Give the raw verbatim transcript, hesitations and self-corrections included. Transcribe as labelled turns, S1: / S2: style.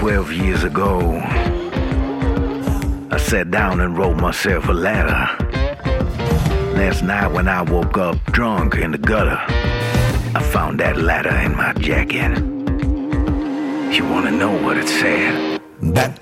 S1: twelve years ago, I sat down and wrote myself a letter. Last night when I woke up drunk in the gutter, I found that letter in my jacket. You wanna know what it said?
S2: That